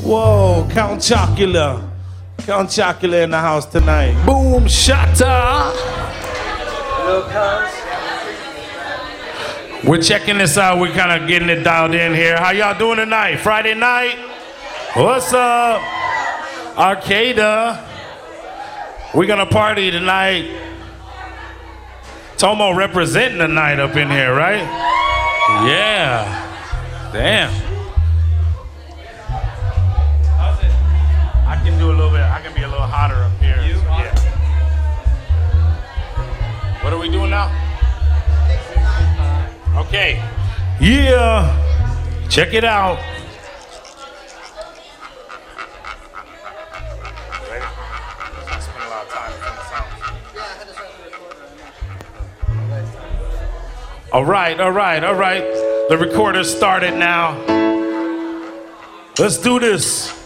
Whoa, Count Chocula. Count Chocula in the house tonight. Boom, shatta. We're checking this out. We're kind of getting it dialed in here. How y'all doing tonight? Friday night? What's up? Arcada. We're gonna party tonight. Tomo representing the night up in here, right? Yeah. Damn. I can do a little bit. I can be a little hotter up here. Yeah. What are we doing now? Okay. Yeah. Check it out. Ready? I spend a lot of time on the sound. All right. The recorder started now. Let's do this.